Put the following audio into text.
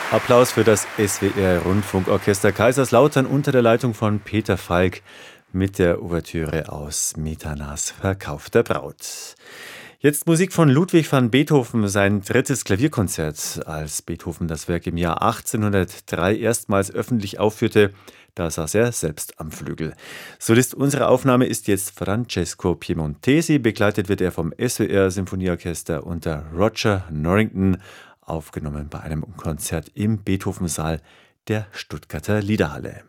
Applaus für das SWR Rundfunkorchester Kaiserslautern unter der Leitung von Peter Falk mit der Ouvertüre aus Smetanas Verkauf der Braut. Jetzt Musik von Ludwig van Beethoven, sein drittes Klavierkonzert. Als Beethoven das Werk im Jahr 1803 erstmals öffentlich aufführte, da saß er selbst am Flügel. Solist unserer Aufnahme ist jetzt Francesco Piemontesi, begleitet wird er vom SWR Symphonieorchester unter Roger Norrington, aufgenommen bei einem Konzert im Beethovensaal der Stuttgarter Liederhalle.